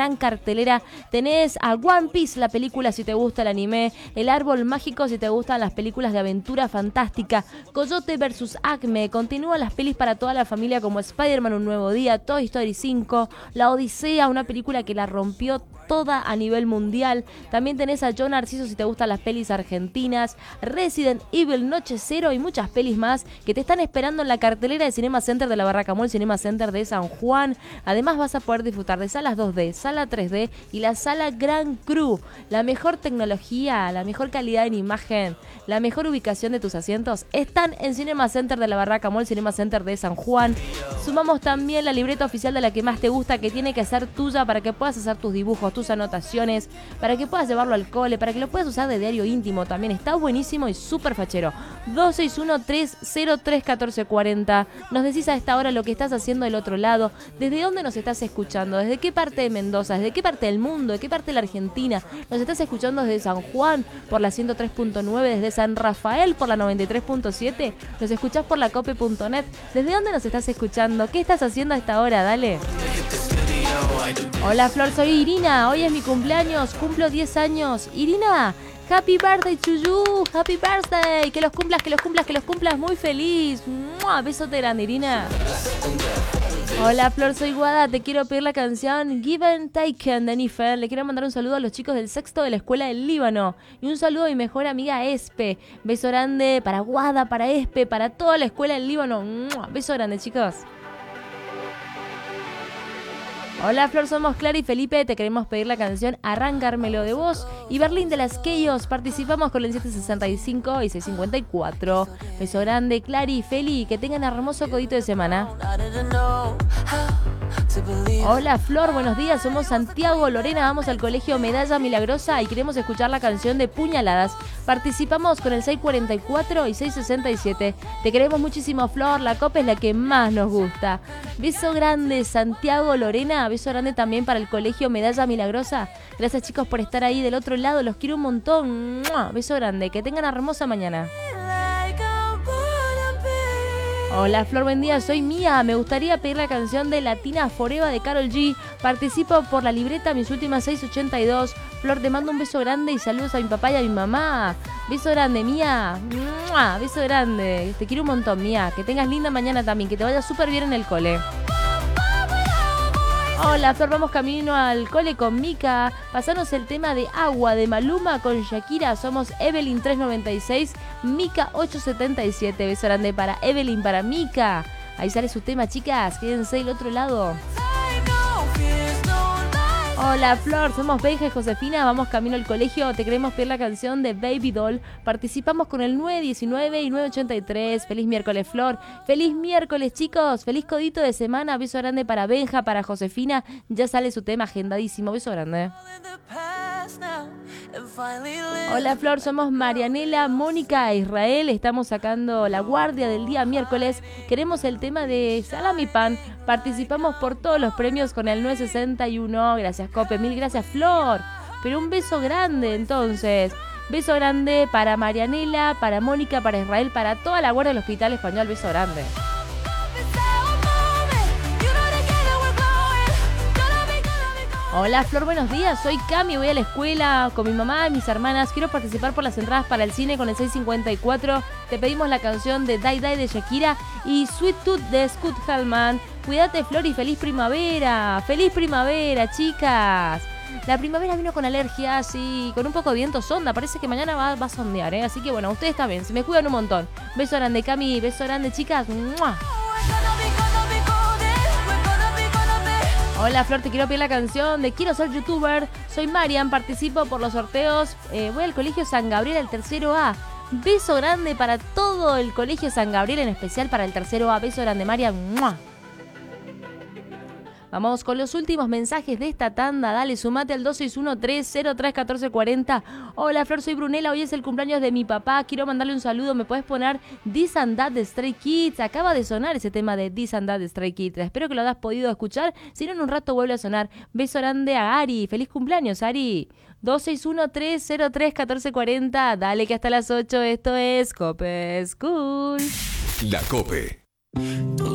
gran cartelera. Tenés a One Piece, la película si te gusta el anime, El Árbol Mágico si te gustan las películas de aventura fantástica, Coyote vs Acme, continúan las pelis para toda la familia como Spider-Man Un Nuevo Día, Toy Story 5, La Odisea, una película que la rompió toda a nivel mundial. También tenés a John Narciso si te gustan las pelis argentinas, Resident Evil Noche Cero y muchas pelis más que te están esperando en la cartelera de Cinema Center de la Barraca Mall, Cinema Center de San Juan. Además vas a poder disfrutar de salas 2D, sala 3D y la sala Gran Cru. La mejor tecnología, la mejor calidad en imagen, la mejor ubicación de tus asientos están en Cinema Center de la Barraca Mall, Cinema Center de San Juan. Sumamos también la libreta oficial de la que más te gusta, que tiene que ser tuya para que puedas hacer tus dibujos, tus anotaciones, para que puedas llevarlo al cole, para que lo puedas usar de diario íntimo también. Está buenísimo y súper fachero. 261-303-1440. Nos decís a esta hora lo que estás haciendo del otro lado, desde dónde nos estás escuchando, desde qué parte de Mendoza, desde qué parte del mundo, de qué parte de la Argentina. Nos estás escuchando desde San Juan por la 103.9, desde San Rafael por la 93.7. Nos escuchás por la cope.net. ¿Desde dónde nos estás escuchando? ¿Qué estás haciendo a esta hora? Dale. Hola Flor, soy Irina. Hoy es mi cumpleaños, cumplo 10 años. Irina, happy birthday to you, happy birthday. Que los cumplas muy feliz. ¡Mua! Besote grande, Irina. Hola Flor, soy Guada, te quiero pedir la canción Given Taken de Nifer. Le quiero mandar un saludo a los chicos del sexto de la escuela del Líbano. Y un saludo a mi mejor amiga Espe. Beso grande para Guada, para Espe, para toda la escuela del Líbano. ¡Mua! Beso grande, chicos. Hola Flor, somos Clara y Felipe, te queremos pedir la canción Arrancármelo de Vos y Berlín de las Keyos. Participamos con el 765 y 654. Beso grande, Clara y Feli, que tengan hermoso codito de semana. Hola Flor, buenos días, somos Santiago, Lorena, vamos al colegio Medalla Milagrosa y queremos escuchar la canción de Puñaladas. Participamos con el 644 y 667. Te queremos muchísimo Flor, la copa es la que más nos gusta. Beso grande Santiago, Lorena, beso grande también para el colegio Medalla Milagrosa. Gracias chicos por estar ahí del otro lado, los quiero un montón. ¡Mua! Beso grande, que tengan una hermosa mañana. Hola Flor, buen día, soy Mía. Me gustaría pedir la canción de Latina Forever de Karol G. Participo por la libreta mis últimas 682. Flor, te mando un beso grande y saludos a mi papá y a mi mamá. Beso grande, Mía. ¡Mua! Beso grande. Te quiero un montón, Mía. Que tengas linda mañana también, que te vaya súper bien en el cole. Hola Flor, vamos camino al cole con Mika. Pasanos el tema de Agua de Maluma con Shakira. Somos Evelyn 396, Mika 877. Beso grande para Evelyn, para Mika. Ahí sale su tema, chicas. Quédense del otro lado. Hola Flor, somos Benja y Josefina, vamos camino al colegio, te queremos pedir la canción de Baby Doll. Participamos con el 919 y 983. Feliz miércoles Flor, feliz miércoles chicos, feliz codito de semana. Beso grande para Benja, para Josefina, ya sale su tema agendadísimo, beso grande. Hola Flor, somos Marianela, Mónica e Israel, estamos sacando la guardia del día miércoles, queremos el tema de Salami Pan. Participamos por todos los premios con el 961. Gracias, Cope. Mil gracias, Flor. Pero un beso grande, entonces. Beso grande para Marianela, para Mónica, para Israel, para toda la guardia del Hospital Español. Beso grande. Hola, Flor, buenos días. Soy Cami, voy a la escuela con mi mamá y mis hermanas. Quiero participar por las entradas para el cine con el 654. Te pedimos la canción de Die Die de Shakira y Sweet Tooth de Scott Hallman. Cuídate, Flor, y feliz primavera. ¡Feliz primavera, chicas! La primavera vino con alergias y con un poco de viento sonda. Parece que mañana va a sondear, ¿eh? Así que bueno, ustedes también. Se me cuidan un montón. Beso grande, Cami. Beso grande, chicas. ¡Mua! Hola Flor, te quiero pedir la canción de Quiero ser youtuber. Soy Marian, participo por los sorteos. Voy al colegio San Gabriel, el tercero A. Beso grande para todo el colegio San Gabriel, en especial para el tercero A. Beso grande, Marian. ¡Mua! Vamos con los últimos mensajes de esta tanda. Dale, sumate al 261-303-1440. Hola Flor, soy Brunella. Hoy es el cumpleaños de mi papá. Quiero mandarle un saludo. ¿Me puedes poner This and That de Stray Kids? Acaba de sonar ese tema de This and That de Stray Kids. Espero que lo hayas podido escuchar. Si no, en un rato vuelve a sonar. Beso grande a Ari. Feliz cumpleaños, Ari. 261-303-1440. Dale, que hasta las 8. Esto es Cope School. La Cope.